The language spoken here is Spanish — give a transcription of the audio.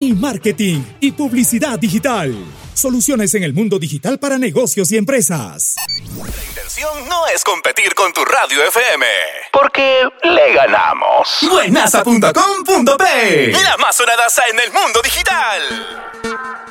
y marketing y publicidad digital. Soluciones en el mundo digital para negocios y empresas. La intención no es competir con tu radio FM, porque le ganamos. Buenaza.com.p, la más sonadaza en el mundo digital.